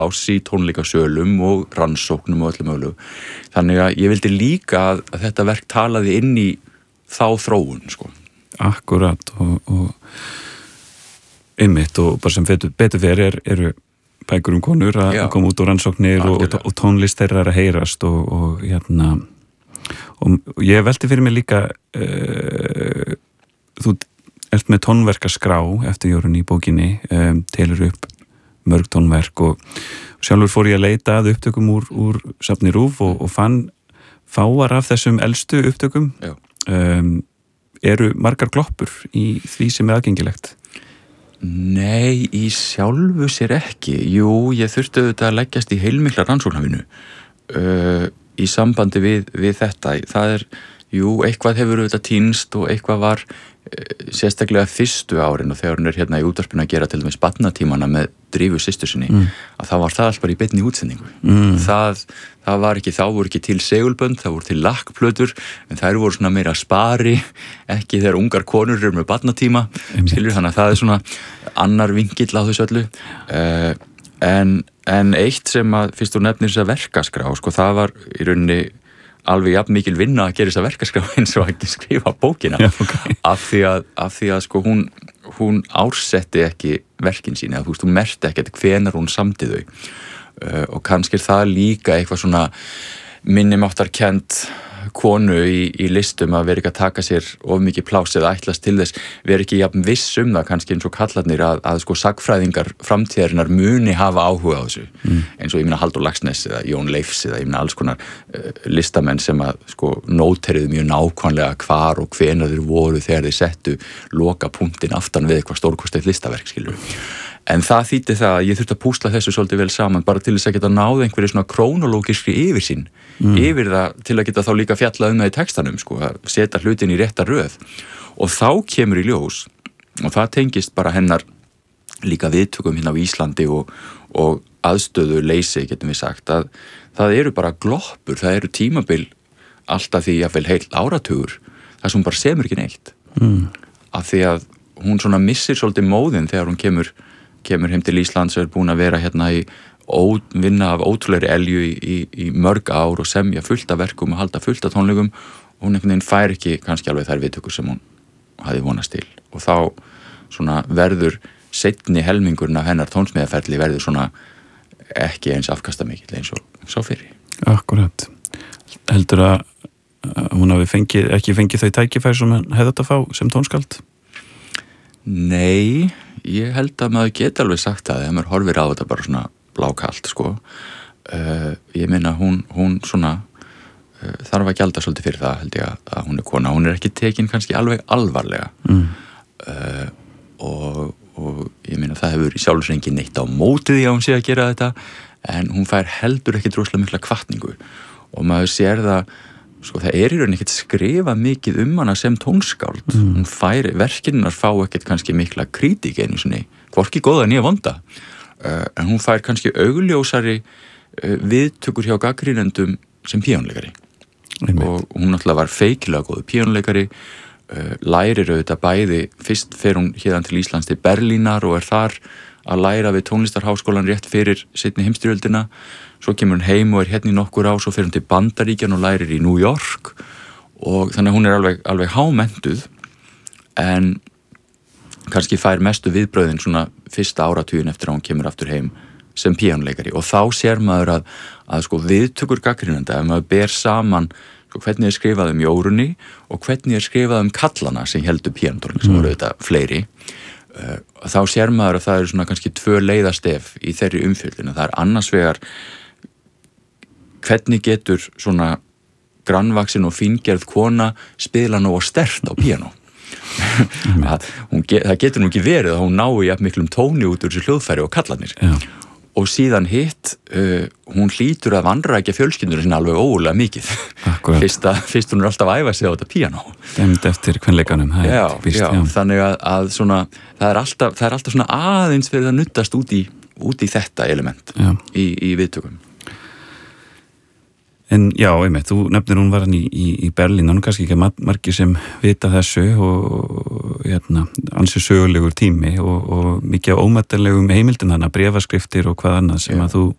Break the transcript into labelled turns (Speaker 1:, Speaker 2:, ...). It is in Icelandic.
Speaker 1: pláss í tónleikasölum og rannsóknum og öllu mögulegu. Þannig að ég vildi líka að þetta verk talaði inn í þá þróun, sko.
Speaker 2: Akkurat og einmitt og bara sem betur fyrir eru bækur konur að koma út úr rannsóknir og tónlist þeirra að heyrast og ég velti fyrir mig líka þú ert með tónverkaskrá eftir Jórunni í bókinni, telur upp mörg tónverk og sjálfur fór ég að leita að upptökum úr safni RÚV og fann fáar af þessum elstu upptökum. Eru margar gloppur í því sem aðgengilegt?
Speaker 1: Nei, í sjálfu sér ekki. Jú, ég þurfti auðvitað að leggjast í heilmikla rannsóknarvinnu í sambandi við þetta. Það eitthvað hefur auðvitað týnst og eitthvað var sérstaklega fyrstu árin og þegar hún hérna í útvarpinu að gera til dæmis barnatímana með Drífu systur sinni, að það var það allt bara í beinni útsendingu. Það var ekki, þá voru ekki til segulbönd, það voru til lakkplötur, en þær voru svona meira spari, ekki þegar ungar konur eru með barnatíma, skilur, þannig að það svona annar vingill á þessu öllu. En eitt sem að, fyrst þú nefnir þess að verkaskrá, sko, það var í rauninni alveg jafn mikil vinna að gera þess að verkaskrá eins og að skrifa bókina. Af því að sko hún ársetti ekki verkin sín, eða þú merkti ekkert hvenær hún samdi þau. Og kannski það líka eitthvað svona minnimáttarkennd konu í listum að vera ekki að taka sér of mikið pláss eða ætlast til þess, vera ekki jafn viss það kannski eins og kallarnir að sko sagfræðingar framtíðarinnar muni hafa áhuga á þessu, eins og ég meina Halldór Laxness eða Jón Leifs eða ég meina alls konar listamenn sem að sko nóteriðu mjög nákvæmlega hvar og hvenær þeir voru þegar þeir settu loka punktinn aftan við eitthvað stórkostlegt listaverk, skilur. En það þýddi það að ég þurfti að púsla þessu svolítið vel saman bara til þess að geta náða einhverju svona krónológiskri yfirsýn yfir það til að geta þá líka fjallað það í textanum, sko, að setja hlutin í rétta röð. Og þá kemur í ljós, og það tengist bara hennar líka viðtökum hérna á Íslandi og aðstöðu leysi, getum við sagt, að það eru bara gloppur, það eru tímabil alltaf því jafnvel heil áratugur, það sem bara semur ekki neitt. Af því að hún svona missir svolítið móðinn þegar hún kemur heim til Íslands og búin að vera hérna í vinna af ótrúlegri elju í mörg ár og semja fullt af verkum og halda fullt af tónleikum og hún einhvern veginn fær ekki kannski alveg þær viðtökur sem hún hafði vonast til og þá svona verður seinni helmingurinn af hennar tónsmíðaferli verður svona ekki eins afkastamikill eins og sá fyrri.
Speaker 2: Akkurat. Heldur að hún hafi ekki fengið þau tækifæri sem hann hefði átt að fá sem tónskáld?
Speaker 1: Nei, ég held að maður geti alveg sagt það ef maður horfir á þetta bara svona blákalt, sko. Ég meina hún svona þarf að gjalda svolítið fyrir það, held ég að hún kona. Hún ekki tekin kannski alveg alvarlega. Og ég meina það hefur í sjálfur sér engin neitt á mótið því að hún sé að gera þetta, en hún fær heldur ekki droslega mikla hvatningu. Og maður sér það, sko, það í rauninni ekkert skrifa mikið hana sem tónskáld. Hún verkinnar fá ekkert kannski mikla kritík einu sinni, hvorki góða né vonda. En hún fær kannski augljósari viðtökur hjá gagnrýnendum sem píanóleikari. Og hún náttúrulega var feikilega góður píanóleikari, lærir auðvitað bæði, fyrst fer hún héðan til Íslands til Berlínar og þar að læra við tónlistarháskólan rétt fyrir seinni heimsstyrjöldina. Svo kemur hún heim og hérna í nokkur ár, svo fer hún til Bandaríkjan og lærir í New York og þannig að hún alveg hámentuð en kannski fær mestu viðbröðin svona fyrsta áratugin eftir að hún kemur aftur heim sem píanóleikari og þá sér maður að sko viðtökur gagnrýnenda ef maður ber saman sko, hvernig skrifað Jórunni og hvernig skrifað kallana sem heldur píanótónleik sem voru þetta fleiri þá sér maður að það eru svona kannski 2 leiðastef í þeirri umfjöldinu. Það annars vegar hvernig getur svona grannvaxin og fíngerð kona spila nógu sterkt á píanó. Það getur nú ekki verið að hún nái jafn miklum tóni út úr þessu hljóðfæri og kallarnir. Og síðan hitt, hún hlýtur að vanrækja fjölskyldunum sinna alveg ógulega mikið. Fyrst hún alltaf að æfa sig á þetta píanó.
Speaker 2: Dæmd eftir kvenleikanum.
Speaker 1: Já, þannig að svona, það er alltaf svona aðeins verið að nuddast út í þetta element í viðtökum.
Speaker 2: En já, einmitt, þú nefnir hún var hann í Berlín, hann kannski ekki margir sem vita þessu og ansi sögulegur tími og mikið á ómetanlegum heimildum þannig, bréfaskriftir og hvað annað sem að þú